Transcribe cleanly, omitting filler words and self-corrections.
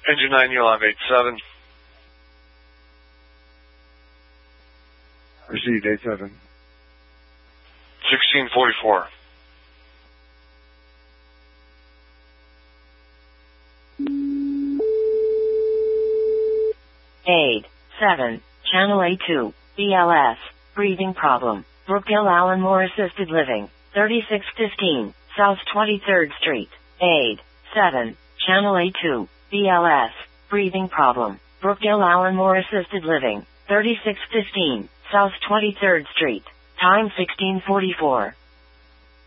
Engine 9, you'll have 87. Received 87. 1644. Aid 7, Channel A2, BLS, breathing problem, Brookdale Allen Moore Assisted Living, 3615, South 23rd Street. Aid 7, Channel A2, BLS, breathing problem, Brookdale Allen Moore Assisted Living, 3615, South 23rd Street. Time 1644.